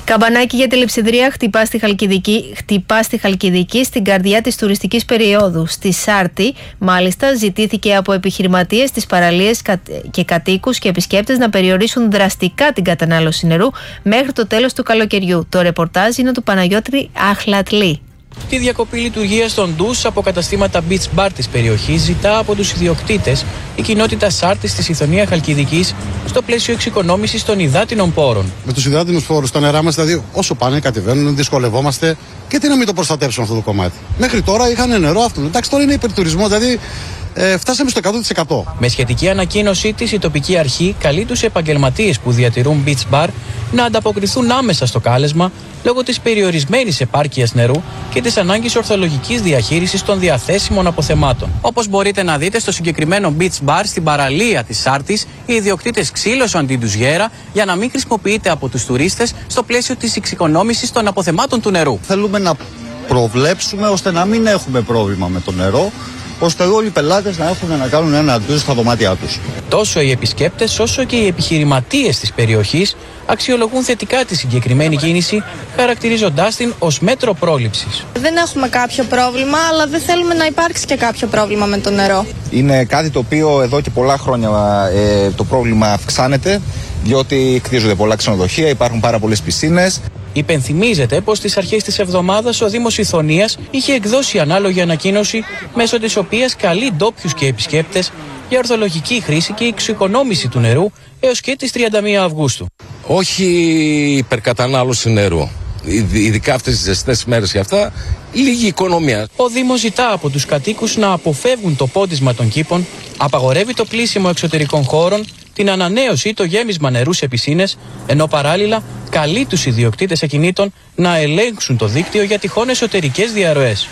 Καμπανάκι για τηλεψιδρία χτυπά στη Χαλκιδική, στην καρδιά της τουριστικής περίοδου. Στη Σάρτη, μάλιστα, ζητήθηκε από επιχειρηματίες της παραλίας και κατοίκους και επισκέπτες να περιορίσουν δραστικά την κατανάλωση νερού μέχρι το τέλος του καλοκαιριού. Το ρεπορτάζ είναι του Παναγιώτη Αχλατλή. Τη διακοπή λειτουργίας των ντους από καταστήματα beach bar της περιοχής ζητά από τους ιδιοκτήτες η κοινότητα Σάρτης της Ιθωνία Χαλκιδικής στο πλαίσιο εξοικονόμησης των υδάτινων πόρων. Με τους υδάτινους πόρους, τα νερά μας, δηλαδή, όσο πάνε, κατεβαίνουν, δυσκολευόμαστε. Και τι να μην το προστατέψουμε αυτό το κομμάτι. Μέχρι τώρα είχαν νερό αυτό. Εντάξει, τώρα είναι υπερτουρισμό, δηλαδή φτάσαμε στο 100%. Με σχετική ανακοίνωσή της, η τοπική αρχή καλεί τους επαγγελματίες που διατηρούν beach bar να ανταποκριθούν άμεσα στο κάλεσμα λόγω της περιορισμένης επάρκειας νερού και της ανάγκης ορθολογικής διαχείρισης των διαθέσιμων αποθεμάτων. Όπως μπορείτε να δείτε στο συγκεκριμένο beach bar στην παραλία της Σάρτης, οι ιδιοκτήτες ξύλωσαν την ντουζιέρα για να μην χρησιμοποιείται από τους τουρίστες στο πλαίσιο της εξοικονόμησης των αποθεμάτων του νερού. Θέλουμε να προβλέψουμε ώστε να μην έχουμε πρόβλημα με το νερό, ώστε όλοι οι πελάτες να έχουν να κάνουν ένα ντουζ στα δωμάτια τους. Τόσο οι επισκέπτες όσο και οι επιχειρηματίες της περιοχής αξιολογούν θετικά τη συγκεκριμένη κίνηση, χαρακτηρίζοντάς την ως μέτρο πρόληψης. Δεν έχουμε κάποιο πρόβλημα, αλλά δεν θέλουμε να υπάρξει και κάποιο πρόβλημα με το νερό. Είναι κάτι το οποίο εδώ και πολλά χρόνια το πρόβλημα αυξάνεται, διότι κτίζονται πολλά ξενοδοχεία, υπάρχουν πάρα πολλές πισίνες. Υπενθυμίζεται πως στις αρχές της εβδομάδας ο Δήμος Ιθωνίας είχε εκδώσει ανάλογη ανακοίνωση, μέσω της οποίας καλεί ντόπιους και επισκέπτες για ορθολογική χρήση και εξοικονόμηση του νερού έως και τις 31 Αυγούστου. Όχι υπερκατανάλωση νερού. Ειδικά αυτές τις ζεστές μέρες και αυτά, λίγη οικονομία. Ο Δήμος ζητά από τους κατοίκους να αποφεύγουν το πόντισμα των κήπων, απαγορεύει το πλύσιμο εξωτερικών χώρων, την ανανέωση ή το γέμισμα νερού σε πισίνες, ενώ παράλληλα καλεί τους ιδιοκτήτες ακινήτων να ελέγξουν το δίκτυο για τυχόν εσωτερικές διαρροές.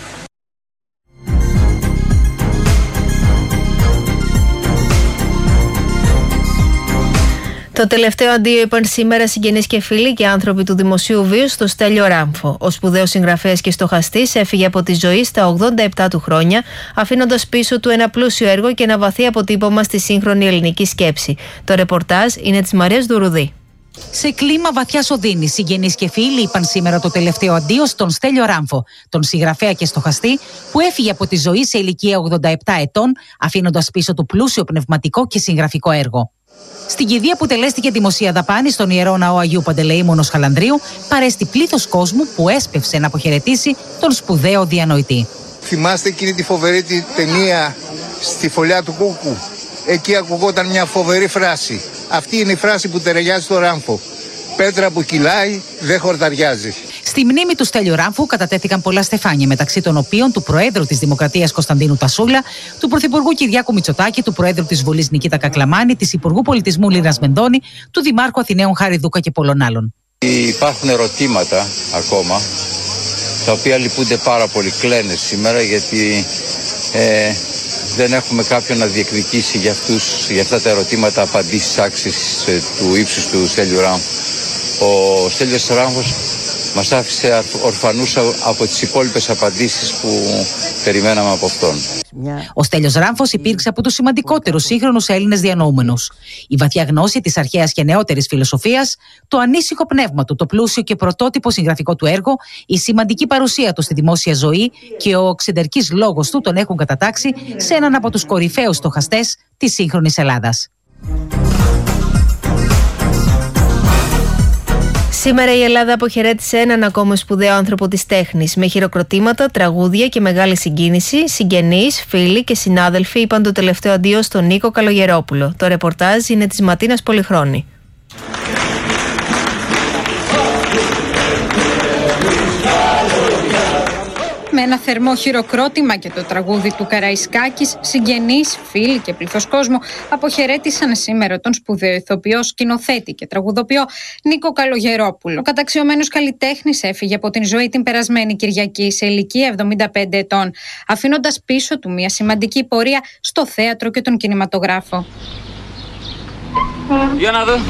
Το τελευταίο αντίο είπαν σήμερα συγγενείς και φίλοι και άνθρωποι του δημοσίου βίου στο Στέλιο Ράμφο. Ο σπουδαίος συγγραφέας και στοχαστής έφυγε από τη ζωή στα 87 του χρόνια, αφήνοντας πίσω του ένα πλούσιο έργο και ένα βαθύ αποτύπωμα στη σύγχρονη ελληνική σκέψη. Το ρεπορτάζ είναι της Μαρίας Δουρουδή. Σε κλίμα βαθιάς οδύνης, συγγενείς και φίλοι είπαν σήμερα το τελευταίο αντίο στον Στέλιο Ράμφο, τον συγγραφέα και στοχαστή που έφυγε από τη ζωή σε ηλικία 87 ετών, αφήνοντας πίσω του πλούσιο πνευματικό και συγγραφικό έργο. Στην κηδεία που τελέστηκε δημοσία δαπάνη στον Ιερό Ναό Αγίου Παντελεήμονος Χαλανδρίου, παρέστη πλήθος κόσμου που έσπευσε να αποχαιρετήσει τον σπουδαίο διανοητή. Θυμάστε εκείνη τη φοβερή ταινία στη φωλιά του Κούκου? Εκεί ακουγόταν μια φοβερή φράση. Αυτή είναι η φράση που ταιριάζει στο Ράμφο. Πέτρα που κυλάει δεν χορταριάζει. Στη μνήμη του Στέλιου Ράμφου κατατέθηκαν πολλά στεφάνια, μεταξύ των οποίων του Προέδρου της Δημοκρατίας Κωνσταντίνου Τασούλα, του Πρωθυπουργού Κυριάκου Μητσοτάκη, του Προέδρου της Βουλής Νικήτα Κακλαμάνη, της Υπουργού Πολιτισμού Λίνας Μεντώνη, του Δημάρχου Αθηναίων Χάρη Δούκα και πολλών άλλων. Υπάρχουν ερωτήματα ακόμα, τα οποία λυπούνται πάρα πολύ, κλαίνε σήμερα, γιατί δεν έχουμε κάποιον να διεκδικήσει για αυτά τα ερωτήματα απαντήσεις άξιες του ύψους του Στέλιου Ράμφου. Ο Στέλιος Ράμφος μας άφησε ορφανούς από τις υπόλοιπες απαντήσεις που περιμέναμε από αυτόν. Ο Στέλιος Ράμφος υπήρξε από τους σημαντικότερους σύγχρονους Έλληνες διανοούμενους. Η βαθιά γνώση της αρχαίας και νεότερης φιλοσοφίας, το ανήσυχο πνεύμα του, το πλούσιο και πρωτότυπο συγγραφικό του έργο, η σημαντική παρουσία του στη δημόσια ζωή και ο οξεντερκής λόγος του τον έχουν κατατάξει σε έναν από τους κορυφαίους στοχαστές της σύγχρονης Ελλάδας. Σήμερα η Ελλάδα αποχαιρέτησε έναν ακόμα σπουδαίο άνθρωπο της τέχνης. Με χειροκροτήματα, τραγούδια και μεγάλη συγκίνηση, συγγενείς, φίλοι και συνάδελφοι είπαν το τελευταίο αντίο στον Νίκο Καλογερόπουλο. Το ρεπορτάζ είναι της Ματίνας Πολυχρόνη. Με ένα θερμό χειροκρότημα και το τραγούδι του Καραϊσκάκης, συγγενείς, φίλοι και πλήθος κόσμου αποχαιρέτησαν σήμερα τον σπουδαίο ηθοποιό, σκηνοθέτη και τραγουδοποιό Νίκο Καλογερόπουλο. Ο καταξιωμένος καλλιτέχνης έφυγε από την ζωή την περασμένη Κυριακή σε ηλικία 75 ετών, αφήνοντας πίσω του μια σημαντική πορεία στο θέατρο και τον κινηματογράφο. Για να δω.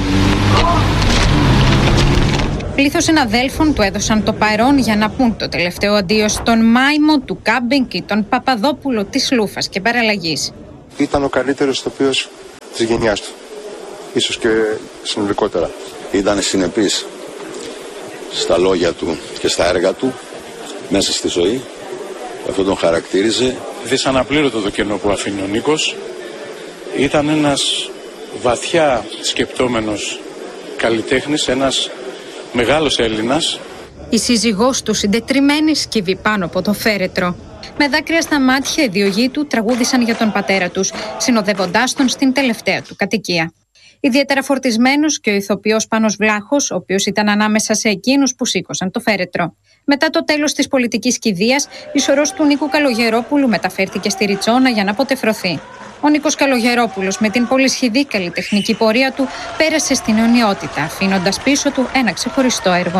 Πλήθος συναδέλφων του έδωσαν το παρόν για να πούν το τελευταίο αντίο στον Μάιμο του Κάμπινγκ και τον Παπαδόπουλο της Λούφας και Παραλλαγής. Ήταν ο καλύτερος ηθοποιός της γενιάς του, ίσως και συνολικότερα. Ήταν συνεπής. στα λόγια του και στα έργα του μέσα στη ζωή. Αυτό τον χαρακτήριζε. Δυσαναπλήρωτο το κενό που αφήνει ο Νίκος. Ήταν ένας βαθιά σκεπτόμενος καλλιτέχνης, ένας μεγάλος Έλληνας. Η σύζυγός του συντετριμμένη σκύβει πάνω από το φέρετρο. Με δάκρυα στα μάτια, οι δύο γη του τραγούδησαν για τον πατέρα τους, συνοδεύοντάς τον στην τελευταία του κατοικία. Ιδιαίτερα φορτισμένος και ο ηθοποιός Πάνος Βλάχος, ο οποίος ήταν ανάμεσα σε εκείνους που σήκωσαν το φέρετρο. Μετά το τέλος της πολιτικής κηδείας, η σωρός του Νίκου Καλογερόπουλου μεταφέρθηκε στη Ριτσόνα για να αποτεφρωθεί. Ο Νίκος Καλογερόπουλος, με την πολυσχηδή καλλιτεχνική πορεία του, πέρασε στην αιωνιότητα, αφήνοντας πίσω του ένα ξεχωριστό έργο.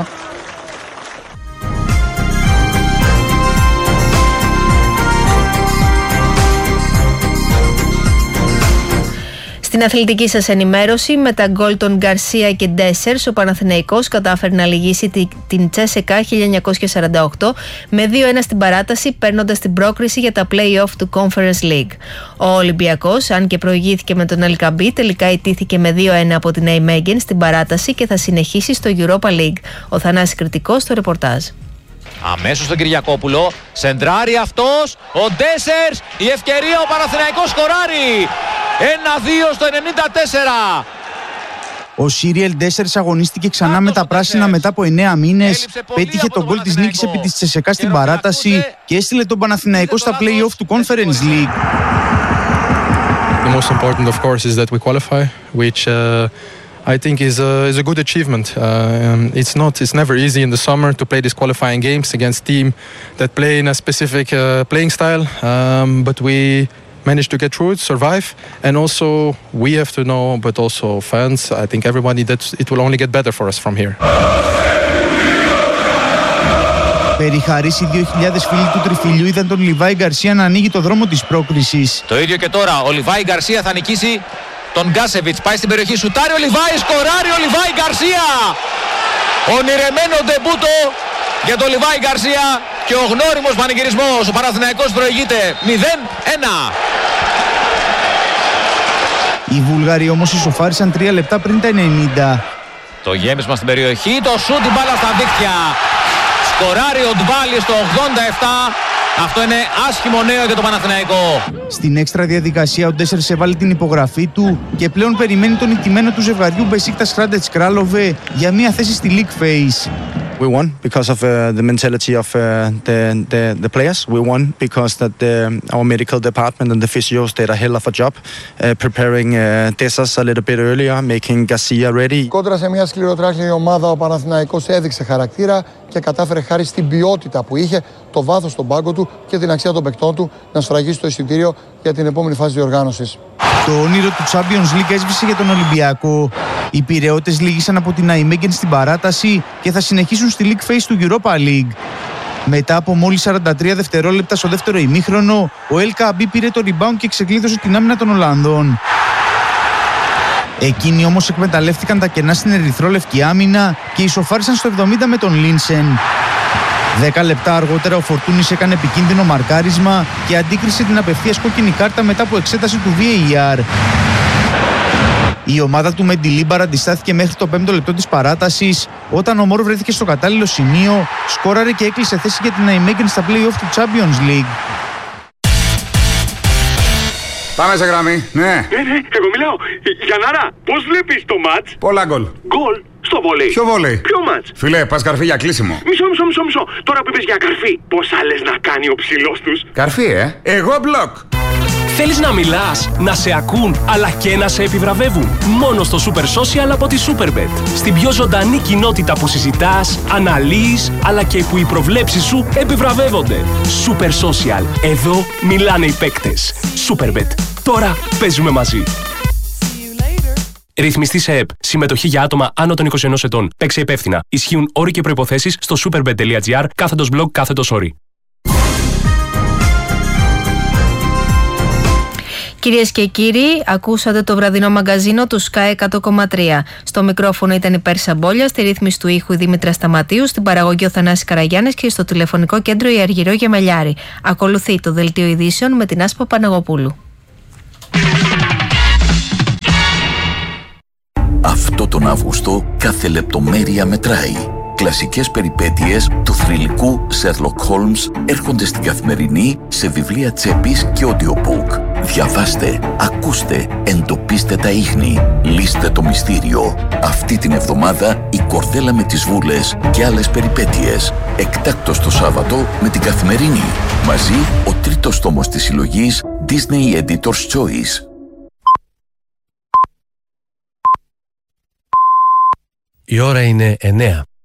Στην αθλητική σας ενημέρωση, με τα γκολ των Γκαρσία και Ντέσσερς, ο Παναθηναϊκός κατάφερε να λυγίσει την Τσέσεκα 1948 με 2-1 στην παράταση, παίρνοντας την πρόκριση για τα play-off του Conference League. Ο Ολυμπιακός, αν και προηγήθηκε με τον Ελκαμπή, τελικά ιτήθηκε με 2-1 από την Ναϊμέγεν στην παράταση και θα συνεχίσει στο Europa League. Ο Θανάσης Κρητικός στο ρεπορτάζ. Αμέσως στον Κυριακόπουλο, σεντράρει αυτός, ο Ντέσσερς, η ευκαιρία, ο Παναθηναϊκός σκοράρει, 1-2 στο 94. Ο Σύριελ Ντέσσερς αγωνίστηκε ξανά με τα πράσινα μετά από 9 μήνες, πέτυχε τον γκολ της νίκης επί της Τσεσεκά στην παράταση και έστειλε τον Παναθηναϊκό στα play-off του Conference League. The most important of course is that we qualify, which I think is a good achievement. It's never easy in the summer to play these qualifying games against team that play in a specific playing style, but we managed to get through it, survive, and also we have to know, but also fans, I think everybody, that it will only get better for us from here. Περιχαρείς οι 2.000 φίλοι του Τριφυλιού είδαν τον Λιβάη Γκαρσία να ανοίγει το δρόμο της πρόκρισης. Το ίδιο και τώρα, ο Λιβάη Γκαρσία θα νικήσει τον Γκάσεβιτς, πάει στην περιοχή, σουτάρει ο Λιβάη, σκοράρει ο Λιβάη Γκαρσία! Ονειρεμένο ντεμπούτο για τον Λιβάη Γκαρσία και ο γνώριμος πανηγυρισμός. Ο Παναθηναϊκός προηγείται 0-1. Οι Βούλγαροι όμως ισοφάρισαν 3 λεπτά πριν τα 90. Το γέμισμα στην περιοχή, το σούτ, την μπάλα στα δίκτυα. Σκοράρει ο Ντβάλι στο 87. Αυτό είναι άσχημο νέο για το Παναθηναϊκό. Στην έξτρα διαδικασία ο Ντέσσερς έβαλε την υπογραφή του και πλέον περιμένει τον ηττημένο του ζευγαριού Μπεσίκτας Χράντετς Κράλοβε για μια θέση στη League Phase. We won because of the mentality of the players. We won because that our medical department and the physios did a hell of a job preparing Dessers a little bit earlier, making Garcia ready. Κόντρα σε μια σκληροτράχυλη ομάδα, ο Παναθηναϊκός έδειξε χαρακτήρα και κατάφερε χάρη στην ποιότητα που είχε, το βάθος στον πάγκο του και την αξία των παικτών του να σφραγίσει το εισιτήριο για την επόμενη φάση διοργάνωσης. Το όνειρο του Champions League έσβησε για τον Ολυμπιακό. Οι Πειραιώτες λύγησαν από την Ναϊμέγεν στην παράταση και θα συνεχίσουν στη League Phase του Europa League. Μετά από μόλις 43 δευτερόλεπτα στο δεύτερο ημίχρονο, ο Ελκαμπή πήρε το rebound και ξεκλείδωσε την άμυνα των Ολλανδών. Εκείνοι όμως εκμεταλλεύτηκαν τα κενά στην ερυθρόλευκη άμυνα και ισοφάρισαν στο 70 με τον Λίνσεν. 10 λεπτά αργότερα ο Φορτούνης έκανε επικίνδυνο μαρκάρισμα και αντίκρισε την απευθείας κόκκινη κάρτα μετά από εξέταση του VAR. Η ομάδα του Μεντιλίμπαρα αντιστάθηκε μέχρι το 5ο λεπτό της παράτασης, όταν ο Μόρο βρέθηκε στο κατάλληλο σημείο, σκόραρε και έκλεισε θέση για την Ναϊμέγεν στα play-off του Champions League. Πάμε σε γραμμή, ναι. Εγώ μιλάω. Γιαννάρα, πώς βλέπεις το μάτς? Πολλά γκολ. Γκολ στο βολέι. Ποιο βολέι? Ποιο μάτς? Φιλέ, πας καρφί για κλείσιμο. Μισό. Τώρα που είπες για καρφί, πώς άλλες να κάνει ο ψηλός τους? Καρφί, Εγώ μπλοκ. Θέλεις να μιλάς, να σε ακούν, αλλά και να σε επιβραβεύουν? Μόνο στο Super Social από τη Superbet. Στην πιο ζωντανή κοινότητα που συζητάς, αναλύεις, αλλά και που οι προβλέψεις σου επιβραβεύονται. Super Social. Εδώ μιλάνε οι παίκτες. Superbet. Τώρα παίζουμε μαζί. Ρυθμιστή σε ΕΠ. Συμμετοχή για άτομα άνω των 21 ετών. Παίξε υπεύθυνα. Ισχύουν όροι και προϋποθέσεις στο superbet.gr/blog/όροι. Κυρίες και κύριοι, ακούσατε το βραδινό μαγκαζίνο του Sky 100,3. Στο μικρόφωνο ήταν η Πέρσα Μπόλια, στη ρύθμιση του ήχου η Δήμητρα Σταματίου, στην παραγωγή ο Θανάσης Καραγιάννης και στο τηλεφωνικό κέντρο η Αργυρό Γεμελιάρη. Ακολουθεί το δελτίο ειδήσεων με την Άσπα Παναγοπούλου. Αυτό τον Αύγουστο κάθε λεπτομέρεια μετράει. Κλασικές περιπέτειες του θρυλικού Sherlock Holmes έρχονται στην καθημερινή σε βιβλία τσέπης και audiobook. Διαβάστε, ακούστε, εντοπίστε τα ίχνη, λύστε το μυστήριο. Αυτή την εβδομάδα η Κορδέλα με τις Βούλες και άλλες περιπέτειες. Εκτάκτος το Σάββατο με την καθημερινή. Μαζί ο τρίτος τόμος της συλλογής Disney Editor's Choice. Η ώρα είναι 9.